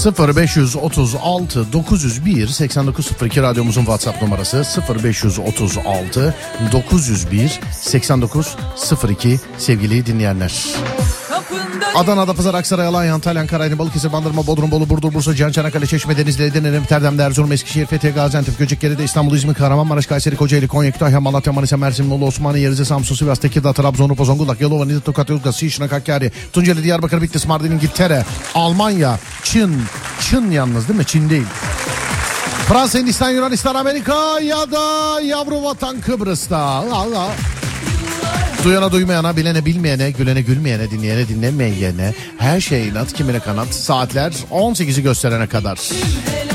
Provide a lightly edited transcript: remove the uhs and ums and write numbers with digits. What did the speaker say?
0536 901 8902 radyomuzun WhatsApp numarası 0536 901 8902 sevgili dinleyenler. Adana, Pazar, Aksaray, Alanya, Antalya, Ankara, Balıkesir, Bandırma, Bodrum, Bolu, Burdur, Bursa, Cihan, Çanakkale, Çeşme, Denizli, Edirne, Erdem, Erzurum, Eskişehir, Fethiye, Gaziantep, Göcekeri'de, İstanbul, İzmir, Kahramanmaraş, Kayseri, Kocaeli, Konya, Kütahya, Malatya, Manisa, Mersin, Bolu, Osmaniye, Rize, Samsun, Sivas, Tekirdağ, Trabzon, Urfa, Zonguldak, Yalova, Niğde, Tokat, Yozgat, Şişli, Hakkari, Tunceli, Diyarbakır, Bitlis, Mardin, İngiltere, Almanya, Çin yalnız değil mi? Çin değil. Fransa, Hindistan, Yunanistan, Amerika ya da yavru vatan Kıbrıs'ta. Allah. Duyana duymayana, bilene bilmeyene, gülene gülmeyene, dinleyene dinlemeyene, her şey inat, kimine kanat. Saatler 18'i gösterene kadar.